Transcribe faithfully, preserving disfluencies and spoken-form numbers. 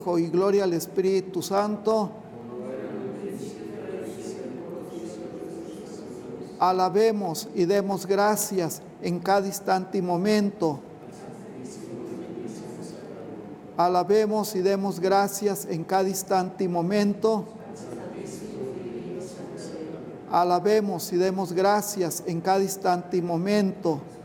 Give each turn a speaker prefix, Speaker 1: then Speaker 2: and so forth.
Speaker 1: Hijo y gloria al Espíritu Santo. Alabemos y demos gracias en cada instante y momento. Alabemos y demos gracias en cada instante y momento. Alabemos y demos gracias en cada instante y momento.